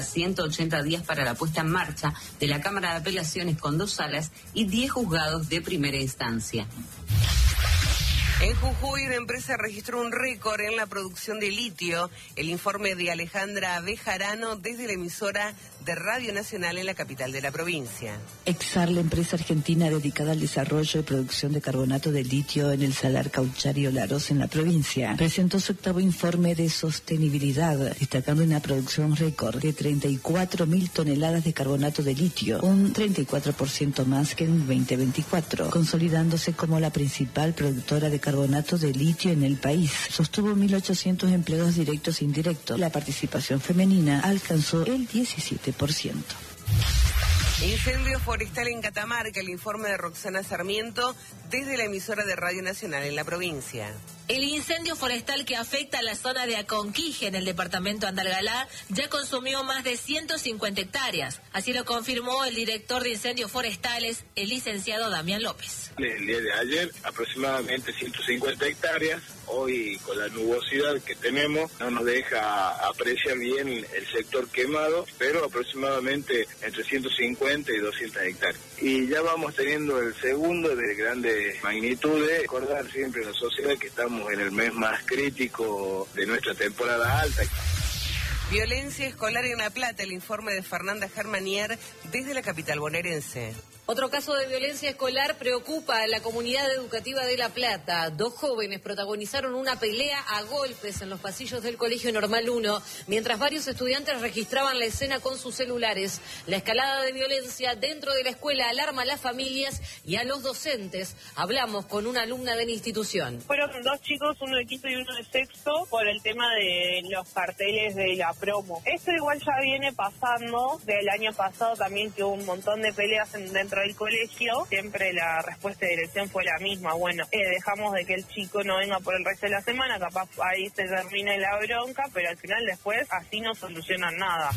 180 días para la puesta en marcha de la Cámara de Apelaciones con 2 salas y 10 juzgados de primera instancia. En Jujuy, una empresa registró un récord en la producción de litio. El informe de Alejandra Bejarano desde la emisora de Radio Nacional en la capital de la provincia. Exar, la empresa argentina dedicada al desarrollo y producción de carbonato de litio en el Salar Caucharí Larós en la provincia, presentó su 8º informe de sostenibilidad, destacando una producción récord de 34.000 toneladas de carbonato de litio, un 34% más que en 2024, consolidándose como la principal productora de carbonato de litio en el país. Sostuvo 1.800 empleos directos e indirectos. La participación femenina alcanzó el 17%. Incendio forestal en Catamarca, el informe de Roxana Sarmiento desde la emisora de Radio Nacional en la provincia. El incendio forestal que afecta a la zona de Aconquije en el departamento Andalgalá ya consumió más de 150 hectáreas. Así lo confirmó el director de incendios forestales, el licenciado Damián López. El día de ayer aproximadamente 150 hectáreas. Hoy con la nubosidad que tenemos no nos deja apreciar bien el sector quemado, pero aproximadamente entre 150 y 200 hectáreas. Y ya vamos teniendo el segundo de grandes magnitudes. Recordar siempre en la sociedad que estamos en el mes más crítico de nuestra temporada alta. Violencia escolar en La Plata, el informe de Fernanda Germanier desde la capital bonaerense. Otro caso de violencia escolar preocupa a la comunidad educativa de La Plata. 2 jóvenes protagonizaron una pelea a golpes en los pasillos del Colegio Normal 1, mientras varios estudiantes registraban la escena con sus celulares. La escalada de violencia dentro de la escuela alarma a las familias y a los docentes. Hablamos con una alumna de la institución. Fueron 2 chicos, uno de quinto y uno de sexto, por el tema de los carteles de la promo. Esto igual ya viene pasando del año pasado también, que hubo un montón de peleas dentro del colegio. Siempre la respuesta de dirección fue la misma. Bueno, dejamos de que el chico no venga por el resto de la semana, capaz ahí se termine la bronca, pero al final después así no solucionan nada.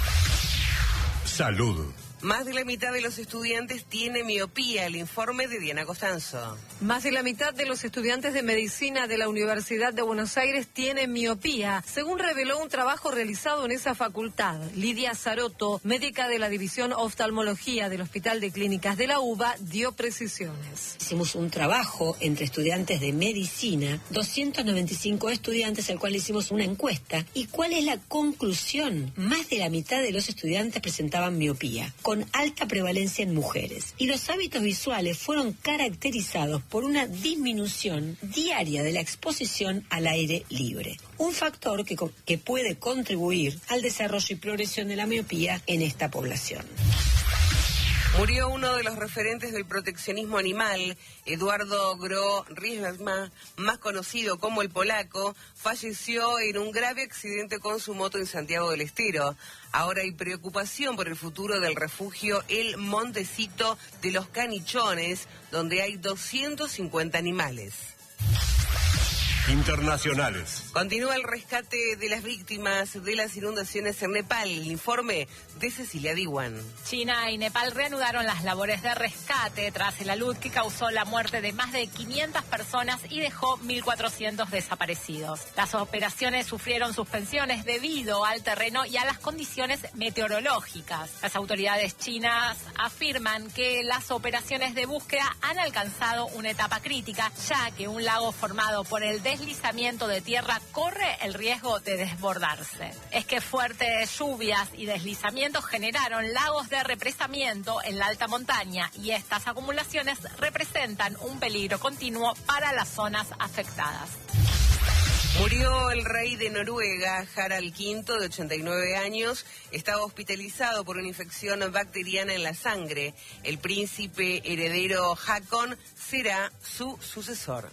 Salud. Más de la mitad de los estudiantes tiene miopía, el informe de Diana Costanzo. Más de la mitad de los estudiantes de medicina de la Universidad de Buenos Aires tienen miopía, según reveló un trabajo realizado en esa facultad. Lidia Saroto, médica de la División Oftalmología del Hospital de Clínicas de la UBA, dio precisiones. Hicimos un trabajo entre estudiantes de medicina, 295 estudiantes, al cual hicimos una encuesta. ¿Y cuál es la conclusión? Más de la mitad de los estudiantes presentaban miopía, con alta prevalencia en mujeres. Y los hábitos visuales fueron caracterizados por una disminución diaria de la exposición al aire libre. Un factor que puede contribuir al desarrollo y progresión de la miopía en esta población. Murió uno de los referentes del proteccionismo animal, Eduardo Gro Riesma, más conocido como el Polaco, falleció en un grave accidente con su moto en Santiago del Estero. Ahora hay preocupación por el futuro del refugio El Montecito de los Canichones, donde hay 250 animales. Internacionales. Continúa el rescate de las víctimas de las inundaciones en Nepal. El informe de Cecilia Diwan. China y Nepal reanudaron las labores de rescate tras el alud que causó la muerte de más de 500 personas y dejó 1.400 desaparecidos. Las operaciones sufrieron suspensiones debido al terreno y a las condiciones meteorológicas. Las autoridades chinas afirman que las operaciones de búsqueda han alcanzado una etapa crítica, ya que un lago formado por el deslizamiento de tierra corre el riesgo de desbordarse. Es que fuertes lluvias y deslizamientos generaron lagos de represamiento en la alta montaña y estas acumulaciones representan un peligro continuo para las zonas afectadas. Murió el rey de Noruega, Harald V, de 89 años. Estaba hospitalizado por una infección bacteriana en la sangre. El príncipe heredero Haakon será su sucesor.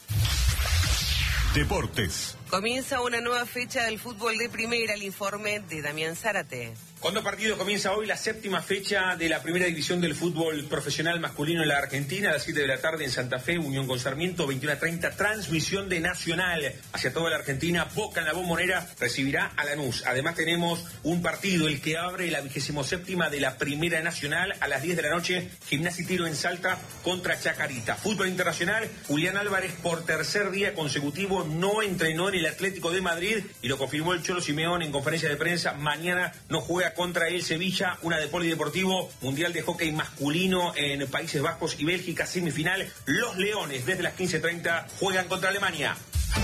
Deportes. Comienza una nueva fecha del fútbol de primera, el informe de Damián Zárate. Con 2 partidos comienza hoy la 7ª fecha de la primera división del fútbol profesional masculino en la Argentina. A las 7 de la tarde en Santa Fe, Unión con Sarmiento, 21:30, transmisión de Nacional hacia toda la Argentina. Boca en la Bombonera recibirá a Lanús. Además tenemos un partido, el que abre la 27ª de la Primera Nacional a las 10 de la noche. Gimnasia y Tiro en Salta contra Chacarita. Fútbol internacional, Julián Álvarez por tercer día consecutivo no entrenó en el el Atlético de Madrid y lo confirmó el Cholo Simeone en conferencia de prensa. Mañana no juega contra el Sevilla, una de polideportivo, Mundial de Hockey masculino en Países Bajos y Bélgica, semifinal. Los Leones desde las 15:30 juegan contra Alemania.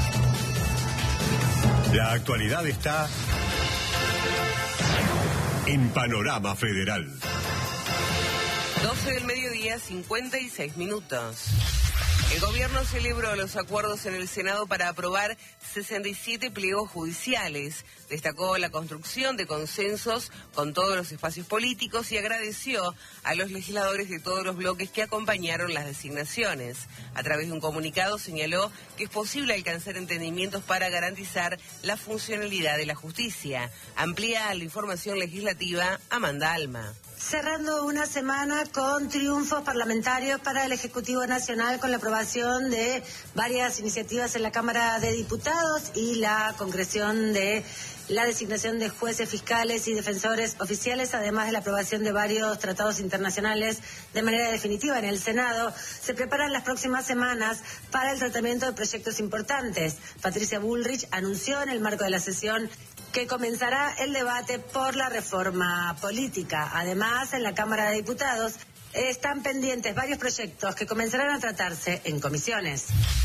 La actualidad está en Panorama Federal. 12 del mediodía, 56 minutos. El gobierno celebró los acuerdos en el Senado para aprobar 67 pliegos judiciales. Destacó la construcción de consensos con todos los espacios políticos y agradeció a los legisladores de todos los bloques que acompañaron las designaciones. A través de un comunicado señaló que es posible alcanzar entendimientos para garantizar la funcionalidad de la justicia. Amplía la información legislativa Amanda Alma. Cerrando una semana con triunfos parlamentarios para el Ejecutivo Nacional con la aprobación de varias iniciativas en la Cámara de Diputados y la concreción de la designación de jueces, fiscales y defensores oficiales, además de la aprobación de varios tratados internacionales de manera definitiva en el Senado. Se preparan las próximas semanas para el tratamiento de proyectos importantes. Patricia Bullrich anunció en el marco de la sesión que comenzará el debate por la reforma política. Además, en la Cámara de Diputados están pendientes varios proyectos que comenzarán a tratarse en comisiones.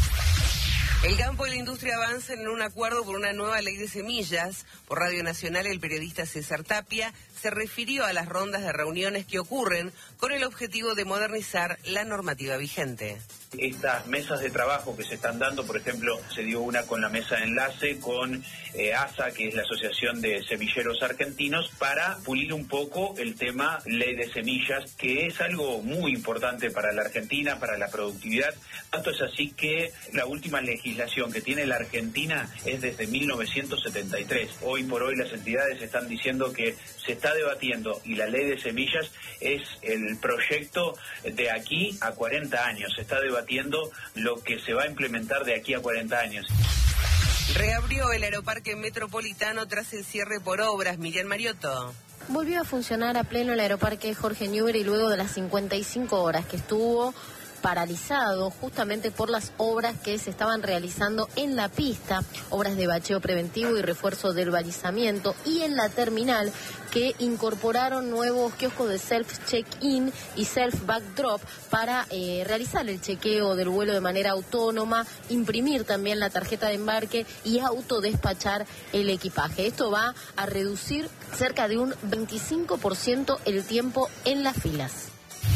El campo y la industria avanzan en un acuerdo por una nueva ley de semillas. Por Radio Nacional, el periodista César Tapia se refirió a las rondas de reuniones que ocurren con el objetivo de modernizar la normativa vigente. Estas mesas de trabajo que se están dando, por ejemplo, se dio una con la mesa de enlace con ASA, que es la Asociación de Semilleros Argentinos, para pulir un poco el tema ley de semillas, que es algo muy importante para la Argentina, para la productividad. Tanto es así que la última legislación que tiene la Argentina es desde 1973. Hoy por hoy las entidades están diciendo que se está debatiendo y la ley de semillas es el proyecto de aquí a 40 años. Se está debatiendo lo que se va a implementar de aquí a 40 años. Reabrió el aeroparque metropolitano tras el cierre por obras. Miriam Mariotto. Volvió a funcionar a pleno el aeroparque Jorge Newbery luego de las 55 horas que estuvo paralizado justamente por las obras que se estaban realizando en la pista, obras de bacheo preventivo y refuerzo del balizamiento, y en la terminal, que incorporaron nuevos kioscos de self-check-in y self-backdrop para realizar el chequeo del vuelo de manera autónoma, imprimir también la tarjeta de embarque y autodespachar el equipaje. Esto va a reducir cerca de un 25% el tiempo en las filas.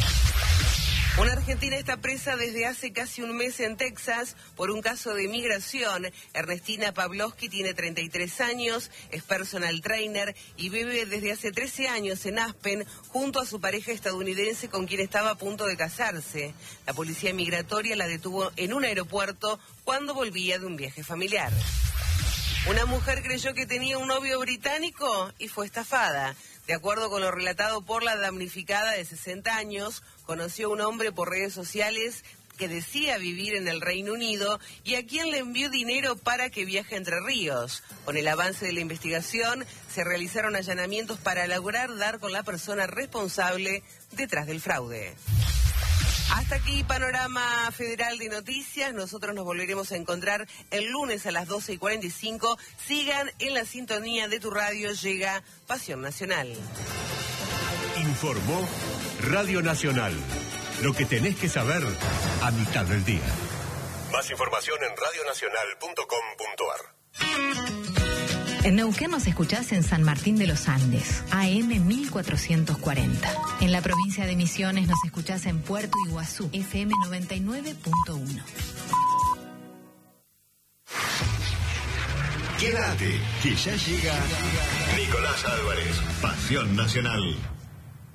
Una argentina está presa desde hace casi un mes en Texas por un caso de migración. Ernestina Pavlovsky tiene 33 años, es personal trainer y vive desde hace 13 años en Aspen junto a su pareja estadounidense con quien estaba a punto de casarse. La policía migratoria la detuvo en un aeropuerto cuando volvía de un viaje familiar. Una mujer creyó que tenía un novio británico y fue estafada. De acuerdo con lo relatado por la damnificada de 60 años, conoció a un hombre por redes sociales que decía vivir en el Reino Unido y a quien le envió dinero para que viaje a Entre Ríos. Con el avance de la investigación, se realizaron allanamientos para lograr dar con la persona responsable detrás del fraude. Hasta aquí Panorama Federal de Noticias. Nosotros nos volveremos a encontrar el lunes a las 12:45. Sigan en la sintonía de tu radio. Llega Pasión Nacional. Informó Radio Nacional. Lo que tenés que saber a mitad del día. Más información en radionacional.com.ar. En Neuquén nos escuchás en San Martín de los Andes, AM 1440. En la provincia de Misiones nos escuchás en Puerto Iguazú, FM 99.1. Quédate, que ya llega Nicolás Álvarez, Pasión Nacional.